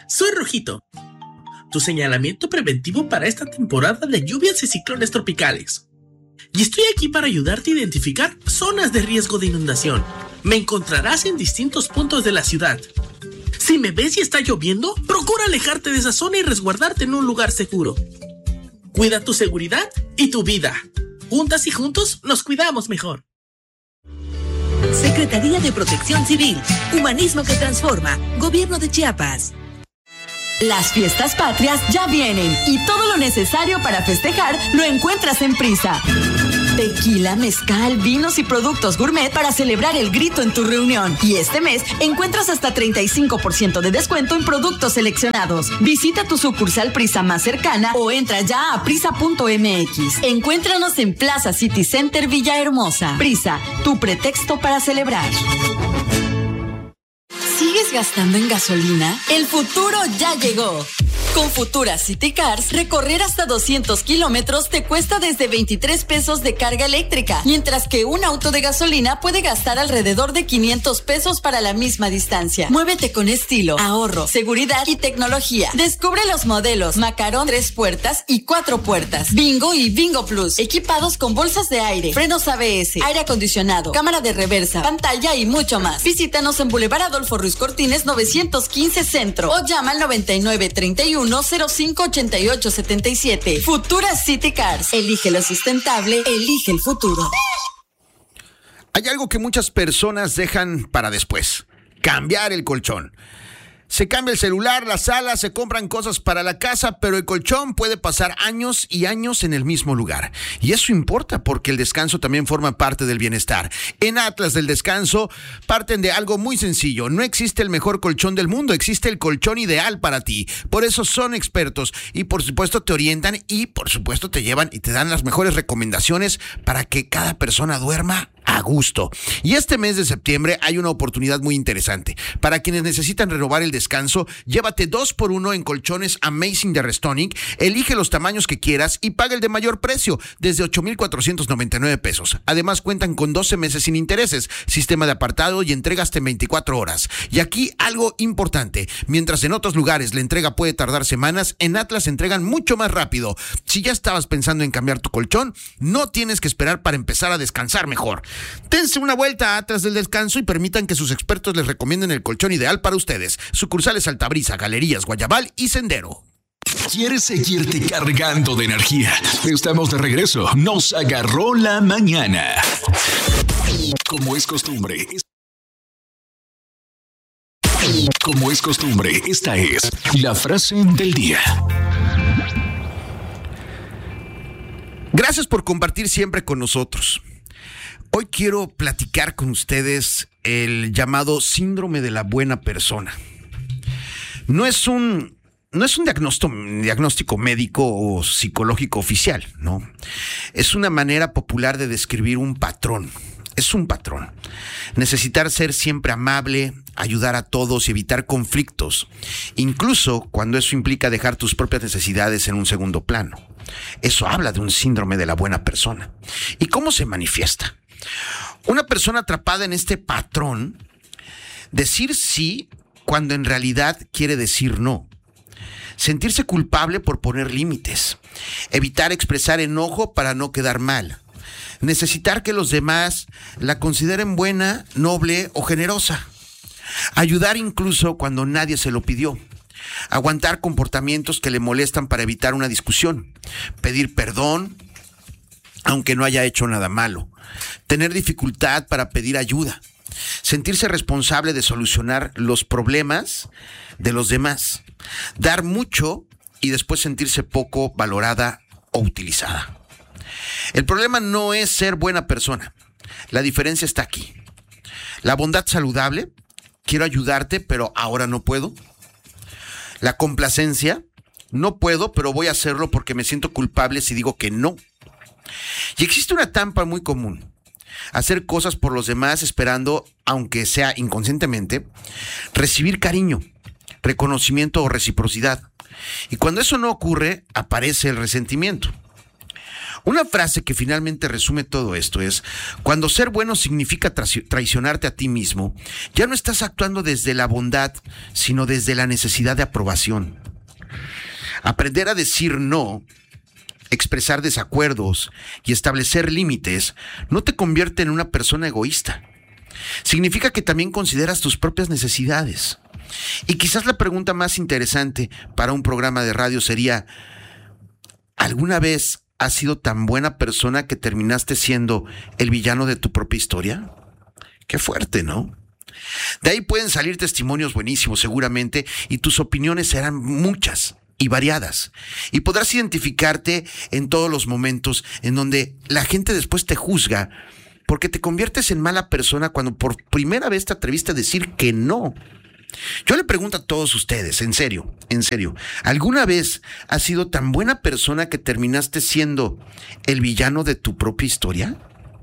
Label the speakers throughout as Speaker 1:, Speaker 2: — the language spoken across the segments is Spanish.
Speaker 1: Soy Rojito, tu señalamiento preventivo para esta temporada de lluvias y ciclones tropicales. Y estoy aquí para ayudarte a identificar zonas de riesgo de inundación. Me encontrarás en distintos puntos de la ciudad. Si me ves y está lloviendo, procura alejarte de esa zona y resguardarte en un lugar seguro. Cuida tu seguridad y tu vida. Juntas y juntos nos cuidamos mejor.
Speaker 2: Secretaría de Protección Civil, Humanismo que Transforma, Gobierno de Chiapas.
Speaker 3: Las fiestas patrias ya vienen y todo lo necesario para festejar lo encuentras en Prisa. Tequila, mezcal, vinos y productos gourmet para celebrar el grito en tu reunión. Y este mes encuentras hasta 35% de descuento en productos seleccionados. Visita tu sucursal Prisa más cercana o entra ya a prisa.mx. Encuéntranos en Plaza City Center Villahermosa. Prisa, tu pretexto para celebrar. ¿Sigues gastando en gasolina? El futuro ya llegó. Con Futura City Cars, recorrer hasta 200 kilómetros te cuesta desde 23 pesos de carga eléctrica, mientras que un auto de gasolina puede gastar alrededor de 500 pesos para la misma distancia. Muévete con estilo, ahorro, seguridad y tecnología. Descubre los modelos Macarón 3 puertas y 4 puertas, Bingo y Bingo Plus, equipados con bolsas de aire, frenos ABS, aire acondicionado, cámara de reversa, pantalla y mucho más. Visítanos en Boulevard Adolfo Ruiz Cortines 915 Centro o llama al 9931-058877. Futura City Cars. Elige lo sustentable, elige el futuro.
Speaker 4: Hay algo que muchas personas dejan para después: cambiar el colchón. Se cambia el celular, la sala, se compran cosas para la casa, pero el colchón puede pasar años y años en el mismo lugar. Y eso importa porque el descanso también forma parte del bienestar. En Atlas del Descanso parten de algo muy sencillo. No existe el mejor colchón del mundo, existe el colchón ideal para ti. Por eso son expertos y por supuesto te orientan y por supuesto te llevan y te dan las mejores recomendaciones para que cada persona duerma a gusto. Y este mes de septiembre hay una oportunidad muy interesante. Para quienes necesitan renovar el descanso, llévate 2x1 en colchones Amazing de Restonic, elige los tamaños que quieras y paga el de mayor precio, desde 8,499 pesos. Además cuentan con 12 meses sin intereses, sistema de apartado y entrega hasta en 24 horas. Y aquí algo importante: mientras en otros lugares la entrega puede tardar semanas, en Atlas entregan mucho más rápido. Si ya estabas pensando en cambiar tu colchón, no tienes que esperar para empezar a descansar mejor. Dense una vuelta a Atlas del Descanso y permitan que sus expertos les recomienden el colchón ideal para ustedes. Sucursales Altabrisa, Galerías, Guayabal y Sendero.
Speaker 5: ¿Quieres seguirte cargando de energía? Estamos de regreso. Nos agarró la mañana. Como es costumbre, esta es la frase del día.
Speaker 4: Gracias por compartir siempre con nosotros. Hoy quiero platicar con ustedes el llamado síndrome de la buena persona. No es un diagnóstico médico o psicológico oficial, ¿no? Es una manera popular de describir un patrón. Es un patrón. Necesitar ser siempre amable, ayudar a todos y evitar conflictos, incluso cuando eso implica dejar tus propias necesidades en un segundo plano. Eso habla de un síndrome de la buena persona. ¿Y cómo se manifiesta? Una persona atrapada en este patrón, decir sí cuando en realidad quiere decir no. Sentirse culpable por poner límites. Evitar expresar enojo para no quedar mal. Necesitar que los demás la consideren buena, noble o generosa. Ayudar incluso cuando nadie se lo pidió. Aguantar comportamientos que le molestan para evitar una discusión. Pedir perdón aunque no haya hecho nada malo. Tener dificultad para pedir ayuda. Sentirse responsable de solucionar los problemas de los demás. Dar mucho y después sentirse poco valorada o utilizada. El problema no es ser buena persona. La diferencia está aquí. La bondad saludable: quiero ayudarte, pero ahora no puedo. La complacencia: no puedo, pero voy a hacerlo porque me siento culpable si digo que no. Y existe una trampa muy común: hacer cosas por los demás esperando, aunque sea inconscientemente, recibir cariño, reconocimiento o reciprocidad. Y cuando eso no ocurre, aparece el resentimiento. Una frase que finalmente resume todo esto es: cuando ser bueno significa traicionarte a ti mismo, ya no estás actuando desde la bondad, sino desde la necesidad de aprobación. Aprender a decir no, expresar desacuerdos y establecer límites no te convierte en una persona egoísta. Significa que también consideras tus propias necesidades. Y quizás la pregunta más interesante para un programa de radio sería: ¿alguna vez has sido tan buena persona que terminaste siendo el villano de tu propia historia? Qué fuerte, ¿no? De ahí pueden salir testimonios buenísimos seguramente, y tus opiniones serán muchas y variadas, y podrás identificarte en todos los momentos en donde la gente después te juzga porque te conviertes en mala persona cuando por primera vez te atreviste a decir que no. Yo le pregunto a todos ustedes, en serio, ¿alguna vez has sido tan buena persona que terminaste siendo el villano de tu propia historia?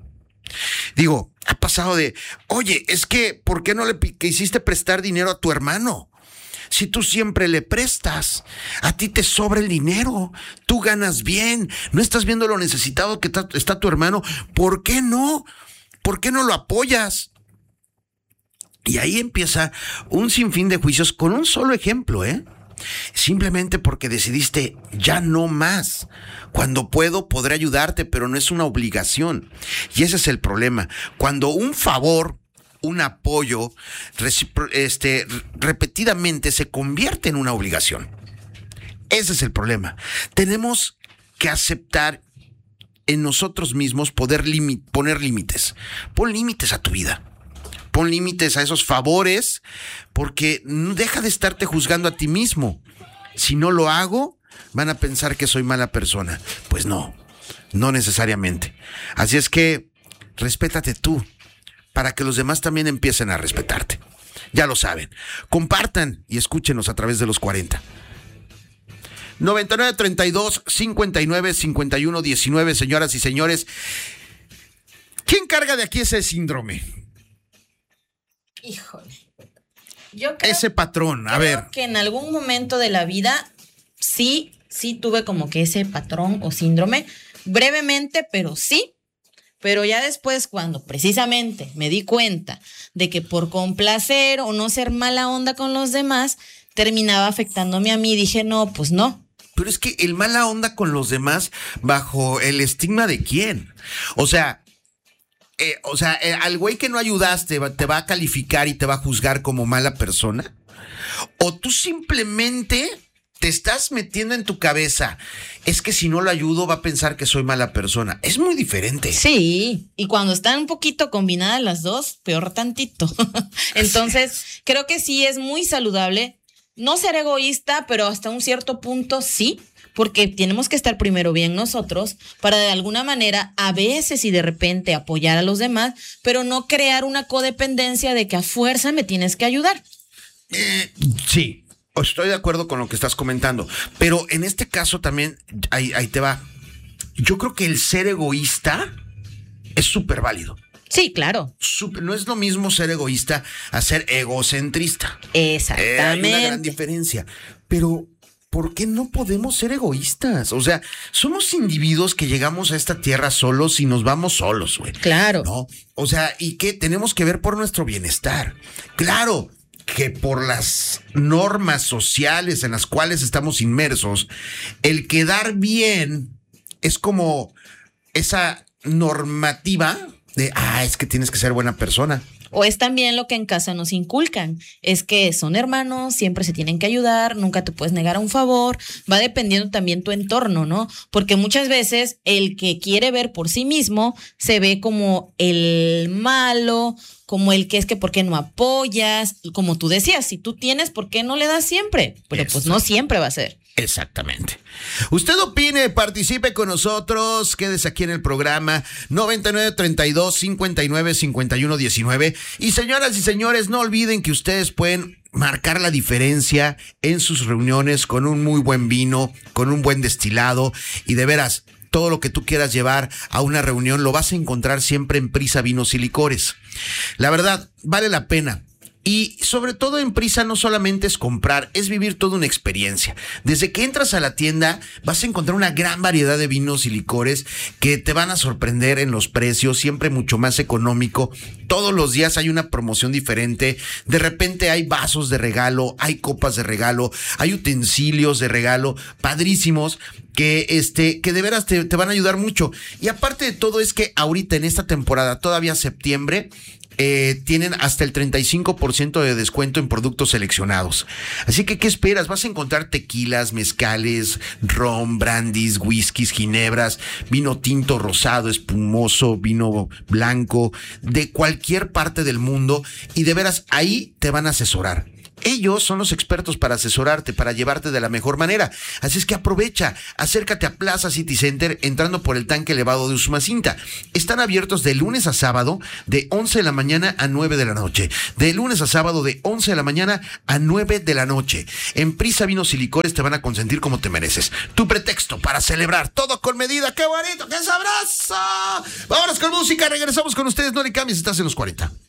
Speaker 4: Digo, ha pasado de: oye, es que, ¿por qué no le quisiste prestar dinero a tu hermano? Si tú siempre le prestas, a ti te sobra el dinero, tú ganas bien, no estás viendo lo necesitado que está tu hermano, ¿por qué no? ¿Por qué no lo apoyas? Y ahí empieza un sinfín de juicios con un solo ejemplo, simplemente porque decidiste ya no más. Cuando puedo, podré ayudarte, pero no es una obligación. Y ese es el problema. Cuando un favor, un apoyo, repetidamente se convierte en una obligación. Ese es el problema. Tenemos que aceptar en nosotros mismos poner límites. Pon límites a tu vida. Pon límites a esos favores, porque deja de estarte juzgando a ti mismo. Si no lo hago, van a pensar que soy mala persona. Pues no necesariamente. Así es que respétate tú, para que los demás también empiecen a respetarte. Ya lo saben. Compartan y escúchenos a través de los 40. 9932-595119, señoras y señores. ¿Quién carga de aquí ese síndrome?
Speaker 6: Híjole. Yo creo,
Speaker 4: ese patrón, a ver.
Speaker 6: Que en algún momento de la vida sí tuve como que ese patrón o síndrome, brevemente, pero sí. Pero ya después, cuando precisamente me di cuenta de que por complacer o no ser mala onda con los demás, terminaba afectándome a mí, dije, no, pues no.
Speaker 4: Pero es que el mala onda con los demás, ¿bajo el estigma de quién? O sea, al güey que no ayudaste te va a calificar y te va a juzgar como mala persona. O tú simplemente te estás metiendo en tu cabeza: es que si no lo ayudo va a pensar que soy mala persona. Es muy diferente.
Speaker 6: Sí, y cuando están un poquito combinadas las dos, peor tantito. Entonces, creo que sí es muy saludable no ser egoísta, pero hasta un cierto punto sí, porque tenemos que estar primero bien nosotros para de alguna manera a veces y de repente apoyar a los demás, pero no crear una codependencia de que a fuerza me tienes que ayudar.
Speaker 4: Sí. Estoy de acuerdo con lo que estás comentando, pero en este caso también, ahí te va. Yo creo que el ser egoísta es súper válido.
Speaker 6: Sí, claro.
Speaker 4: No es lo mismo ser egoísta a ser egocentrista.
Speaker 6: Exactamente.
Speaker 4: Hay una gran diferencia. Pero ¿por qué no podemos ser egoístas? O sea, somos individuos que llegamos a esta tierra solos y nos vamos solos, güey.
Speaker 6: Claro.
Speaker 4: ¿No? O sea, y que tenemos que ver por nuestro bienestar. Claro que por las normas sociales en las cuales estamos inmersos, el quedar bien es como esa normativa de, es que tienes que ser buena persona.
Speaker 6: O es también lo que en casa nos inculcan, es que son hermanos, siempre se tienen que ayudar, nunca te puedes negar a un favor, va dependiendo también tu entorno, ¿no? Porque muchas veces el que quiere ver por sí mismo se ve como el malo, como el que es que ¿por qué no apoyas? Como tú decías, si tú tienes, ¿por qué no le das siempre? Pero pues no siempre va a ser.
Speaker 4: Exactamente. Usted opine, participe con nosotros, quédese aquí en el programa 9932-595119. Y señoras y señores, no olviden que ustedes pueden marcar la diferencia en sus reuniones con un muy buen vino, con un buen destilado, y de veras, todo lo que tú quieras llevar a una reunión lo vas a encontrar siempre en Prisa Vinos y Licores. La verdad, vale la pena. Y sobre todo en Prisa no solamente es comprar, es vivir toda una experiencia. Desde que entras a la tienda vas a encontrar una gran variedad de vinos y licores que te van a sorprender en los precios, siempre mucho más económico. Todos los días hay una promoción diferente. De repente hay vasos de regalo, hay copas de regalo, hay utensilios de regalo, padrísimos, que de veras te van a ayudar mucho. Y aparte de todo es que ahorita en esta temporada, todavía septiembre, tienen hasta el 35% de descuento en productos seleccionados. Así que, ¿qué esperas? Vas a encontrar tequilas, mezcales, ron, brandis, whiskies, ginebras, vino tinto, rosado, espumoso, vino blanco, de cualquier parte del mundo. Y de veras, ahí te van a asesorar. Ellos son los expertos para asesorarte, para llevarte de la mejor manera. Así es que aprovecha, acércate a Plaza City Center entrando por el tanque elevado de Usumacinta. Están abiertos de lunes a sábado de 11 de la mañana a 9 de la noche. De lunes a sábado de 11 de la mañana a 9 de la noche. En Prisa Vinos y Licores te van a consentir como te mereces. Tu pretexto para celebrar, todo con medida. ¡Qué bonito! ¡Qué sabroso! Vámonos con música, regresamos con ustedes. No le cambies, estás en los 40.